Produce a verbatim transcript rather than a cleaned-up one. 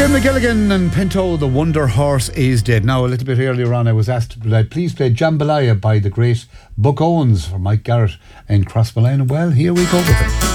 Jim McGilligan and Pinto, the Wonder Horse is dead. Now, a little bit earlier on, I was asked to play, please play Jambalaya by the great Buck Owens for Mike Garrett in Crossmolina. Well, here we go with it.